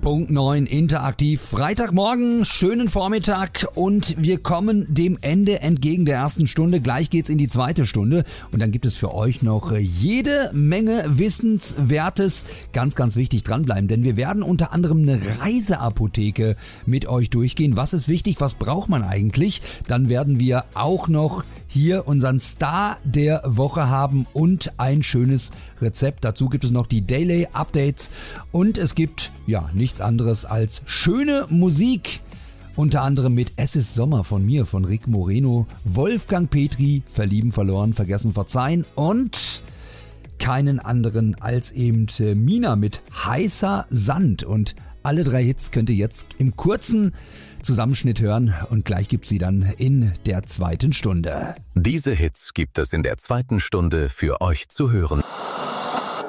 106.9 interaktiv. Freitagmorgen, schönen Vormittag und wir kommen dem Ende entgegen der ersten Stunde. Gleich geht's in die zweite Stunde und dann gibt es für euch noch jede Menge Wissenswertes. Ganz, ganz wichtig dranbleiben, denn wir werden unter anderem eine Reiseapotheke mit euch durchgehen. Was ist wichtig? Was braucht man eigentlich? Dann werden wir auch noch hier unseren Star der Woche haben und ein schönes Rezept. Dazu gibt es noch die Daily Updates und es gibt ja nichts anderes als schöne Musik. Unter anderem mit Es ist Sommer von mir, von Rick Moreno, Wolfgang Petri, Verlieben, Verloren, Vergessen, Verzeihen und keinen anderen als eben Mina mit Heißer Sand. Und alle drei Hits könnt ihr jetzt im kurzen Zusammenschnitt hören und gleich gibt's sie dann in der zweiten Stunde. Diese Hits gibt es in der zweiten Stunde für euch zu hören.